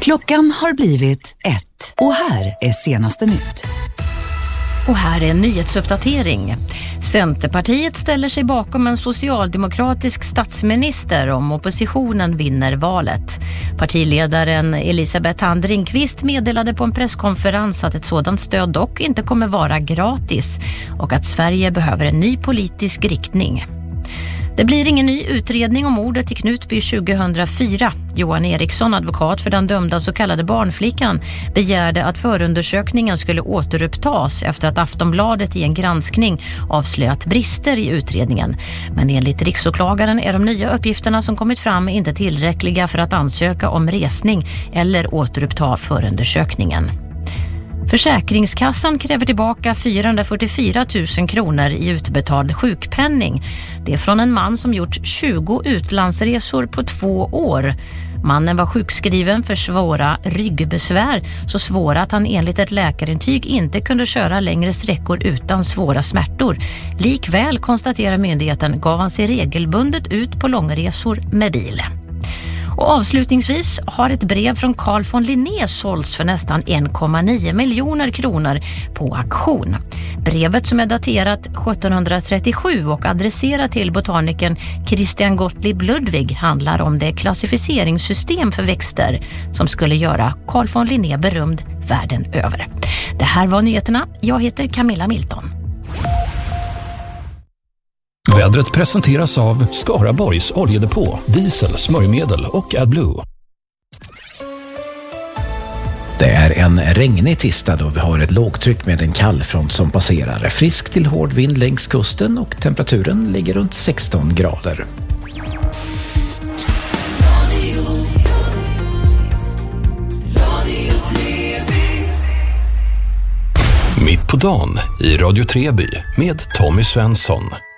Klockan har blivit 1 och här är senaste nytt. Och här är en nyhetsuppdatering. Centerpartiet ställer sig bakom en socialdemokratisk statsminister om oppositionen vinner valet. Partiledaren Elisabeth Handringqvist meddelade på en presskonferens att ett sådant stöd dock inte kommer vara gratis och att Sverige behöver en ny politisk riktning. Det blir ingen ny utredning om mordet i Knutby 2004. Johan Eriksson, advokat för den dömda så kallade barnflickan, begärde att förundersökningen skulle återupptas efter att Aftonbladet i en granskning avslöjat brister i utredningen. Men enligt riksåklagaren är de nya uppgifterna som kommit fram inte tillräckliga för att ansöka om resning eller återuppta förundersökningen. Försäkringskassan kräver tillbaka 444 000 kronor i utbetald sjukpenning. Det är från en man som gjort 20 utlandsresor på 2 år. Mannen var sjukskriven för svåra ryggbesvär, så svåra att han enligt ett läkarintyg inte kunde köra längre sträckor utan svåra smärtor. Likväl, konstaterar myndigheten, gav han sig regelbundet ut på långresor med bil. Och avslutningsvis har ett brev från Carl von Linné sålts för nästan 1,9 miljoner kronor på auktion. Brevet, som är daterat 1737 och adresserat till botanikern Christian Gottlieb Ludwig, handlar om det klassificeringssystem för växter som skulle göra Carl von Linné berömd världen över. Det här var nyheterna. Jag heter Camilla Milton. Vädret presenteras av Skaraborgs oljedepå, diesel, smörjmedel och AdBlue. Det är en regnig tisdag då vi har ett lågtryck med en kall front som passerar. Frisk till hård vind längs kusten och temperaturen ligger runt 16 grader. Mitt på dagen i Radio Treby med Tommy Svensson.